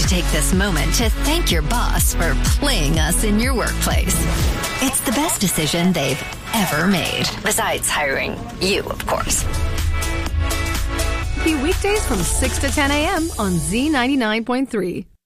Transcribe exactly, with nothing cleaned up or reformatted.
take this moment to thank your boss for playing us in your workplace. It's the best decision they've ever made. Besides hiring you, of course. Be weekdays from six to ten a.m. on Z ninety-nine point three.